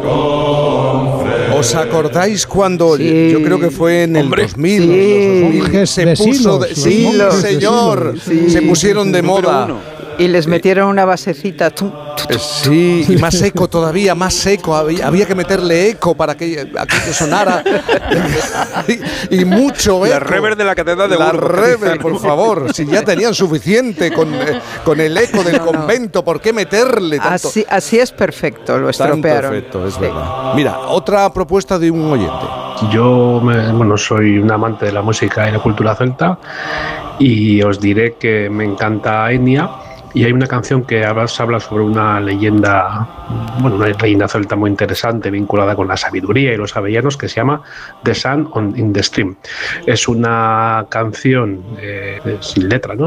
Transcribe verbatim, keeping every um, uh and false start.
¿Os acordáis cuando, sí. yo creo que fue en el Hombre. dos mil, Sí. dos mil se puso de, sí, Silos. señor, Sí. se pusieron de moda. Y les metieron una basecita. Tum, tum, tum. Sí, y más eco todavía, más eco. Había, había que meterle eco para que aquello sonara. y, y mucho eco. La rever de la catedral de La Burgos. rever, por favor. Si ya tenían suficiente con, eh, con el eco del no, convento, no. ¿por qué meterle tanto? Así, así es perfecto, lo estropearon. Perfecto, es sí. verdad. Mira, otra propuesta de un oyente. Yo, me, bueno, soy un amante de la música y la cultura celta y os diré que me encanta Enya. Y hay una canción que habla sobre una leyenda, bueno, una leyenda celta muy interesante vinculada con la sabiduría y los avellanos que se llama The Sun on, in the Stream. Es una canción eh, sin letra, ¿no?